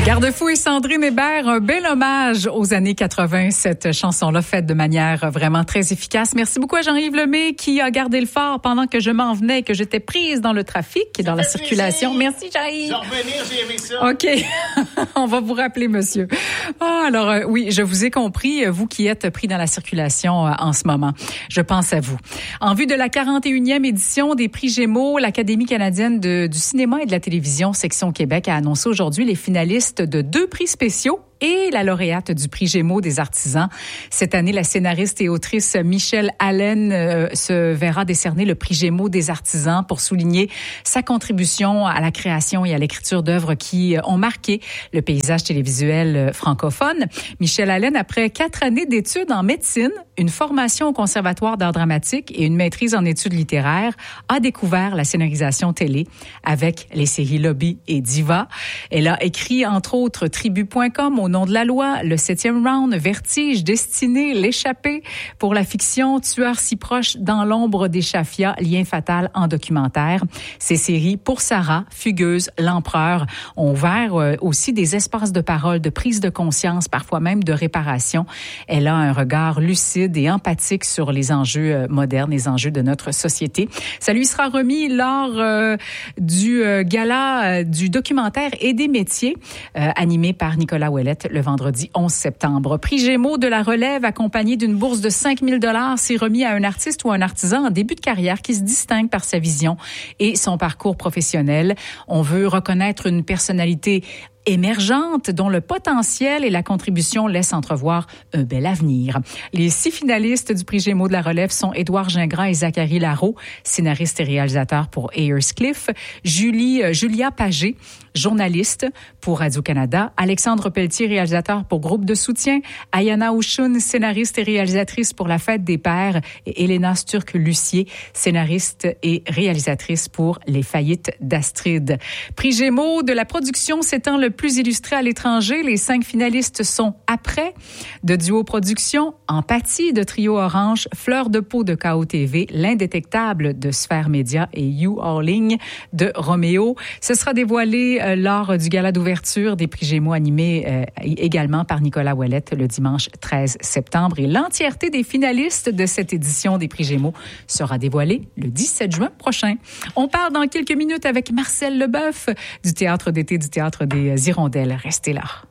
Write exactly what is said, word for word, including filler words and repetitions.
Garde-fou et Sandrine Hébert, un bel hommage aux années quatre-vingt. Cette chanson-là faite de manière vraiment très efficace. Merci beaucoup à Jean-Yves Lemay qui a gardé le fort pendant que je m'en venais, que j'étais prise dans le trafic et dans la circulation. Plaisir. Merci, Jean-Yves. Je vais revenir, j'ai aimé ça. OK. On va vous rappeler, monsieur. Ah, alors, euh, oui, je vous ai compris, vous qui êtes pris dans la circulation euh, en ce moment. Je pense à vous. En vue de la quarante et unième édition des prix Gémeaux, l'Académie canadienne de, du cinéma et de la télévision, section Québec, a annoncé aujourd'hui les finalistes de deux prix spéciaux et la lauréate du prix Gémeaux des artisans. Cette année, la scénariste et autrice Michelle Allen euh, se verra décerner le prix Gémeaux des artisans pour souligner sa contribution à la création et à l'écriture d'œuvres qui ont marqué le paysage télévisuel francophone. Michelle Allen, après quatre années d'études en médecine, une formation au Conservatoire d'art dramatique et une maîtrise en études littéraires, a découvert la scénarisation télé avec les séries Lobby et Diva. Elle a écrit, entre autres, Tribu point com, Au nom de la loi, Le septième round, Vertige, Destinée, L'échappée. Pour la fiction, Tueur si proche dans l'ombre des Chafia, Lien fatal en documentaire. Ces séries, pour Sarah, Fugueuse, L'Empereur, ont ouvert euh, aussi des espaces de parole, de prise de conscience, parfois même de réparation. Elle a un regard lucide et empathique sur les enjeux euh, modernes, les enjeux de notre société. Ça lui sera remis lors euh, du euh, gala euh, du documentaire et des métiers, euh, animé par Nicolas Ouellette le vendredi onze septembre. Prix Gémeaux de la relève accompagné d'une bourse de cinq mille dollars, c'est remis à un artiste ou un artisan en début de carrière qui se distingue par sa vision et son parcours professionnel. On veut reconnaître une personnalité émergente, dont le potentiel et la contribution laissent entrevoir un bel avenir. Les six finalistes du prix Gémeaux de la relève sont Édouard Gingras et Zachary Larreau, scénaristes et réalisateurs pour Ayers Cliff, Julie, euh, Julia Pagé, journaliste pour Radio-Canada, Alexandre Pelletier, réalisateur pour Groupe de soutien, Ayana Ouchoun, scénariste et réalisatrice pour La Fête des Pères, et Elena Sturck-Lucier, scénariste et réalisatrice pour Les Faillites d'Astrid. Prix Gémeaux de la production s'étend le plus illustré à l'étranger. Les cinq finalistes sont Après, de Duo Productions, Empathie de Trio Orange, Fleur de peau de K O T V, L'Indétectable de Sphère Média et You Hauling de Roméo. Ce sera dévoilé euh, lors du gala d'ouverture des prix Gémeaux animé euh, également par Nicolas Ouellette le dimanche treize septembre. Et l'entièreté des finalistes de cette édition des prix Gémeaux sera dévoilée le dix-sept juin prochain. On part dans quelques minutes avec Marcel Leboeuf du Théâtre d'été du Théâtre des Hirondelles. Restez là.